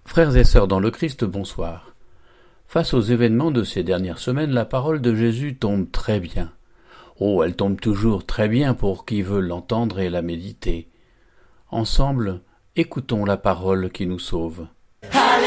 Frères et sœurs dans le Christ, bonsoir. Face aux événements de ces dernières semaines, la parole de Jésus tombe très bien. Oh, elle tombe toujours très bien pour qui veut l'entendre et la méditer. Ensemble, écoutons la parole qui nous sauve.